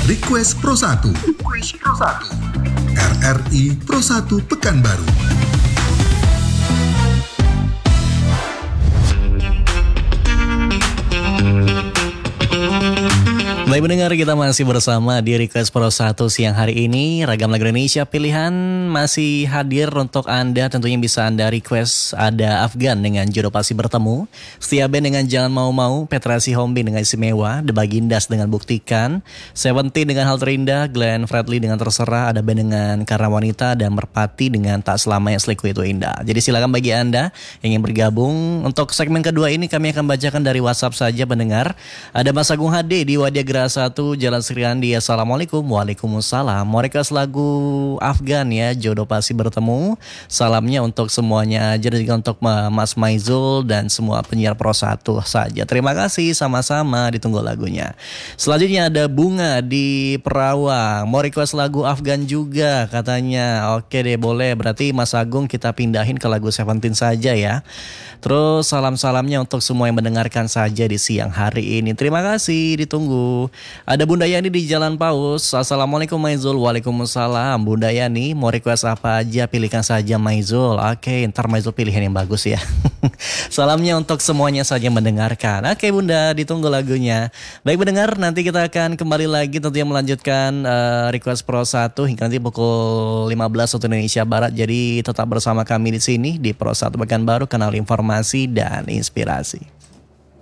Request Pro 1. RRI Pro 1 Pekanbaru. Baik pendengar, kita masih bersama di Request Pro 1 siang hari ini. Ragam lagu Indonesia pilihan masih hadir untuk Anda. Tentunya bisa Anda request. Ada Afgan dengan Jodoh Pasti Bertemu, Setia Band dengan Jangan Mau-Mau, Petra Sihombing dengan Istimewa, The Bagindas dengan Buktikan, Seventeen dengan Hal Terindah, Glenn Fredly dengan Terserah, ada band dengan Karena Wanita, dan Merpati dengan Tak Selamanya Selingkuh Itu Indah. Jadi silakan bagi Anda yang ingin bergabung. Untuk segmen kedua ini kami akan bacakan dari WhatsApp saja pendengar. Ada Mas Agung HD di Wadiagra 1 Jalan Sriandi. Assalamualaikum. Waalaikumsalam. Mau request lagu Afgan ya, Jodoh Pasti Bertemu. Salamnya untuk semuanya aja, dan juga untuk Mas Maizul dan semua penyiar Pro 1 saja. Terima kasih, sama-sama, ditunggu lagunya. Selanjutnya ada Bunga di Perawang. Mau request lagu Afgan juga katanya. Oke deh, boleh. Berarti Mas Agung kita pindahin ke lagu Seventeen saja ya. Terus salam-salamnya untuk semua yang mendengarkan saja di siang hari ini. Terima kasih, ditunggu. Ada Bunda Yani di Jalan Paus. Assalamualaikum Maizul. Waalaikumsalam. Bunda Yani mau request apa aja, pilihkan saja Maizul. Oke, ntar Maizul pilihan yang bagus ya. Salamnya untuk semuanya saja yang mendengarkan. Oke Bunda, ditunggu lagunya. Baik pendengar, nanti kita akan kembali lagi tentunya melanjutkan Request Pro 1 hingga nanti pukul 15 waktu Indonesia Barat. Jadi tetap bersama kami di sini di Pro 1 Pekanbaru, kanal informasi dan inspirasi.